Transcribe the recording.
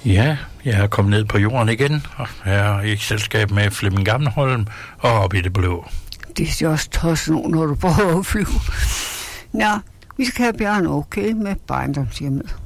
Ja, jeg er kommet ned på jorden igen, og jeg er i selskab med Flemming Gammelholm og op i det blå. Det ser også tosset ud, når du prøver at flyve. Nå, vi skal have Bjørn okay med barndomshjemmet.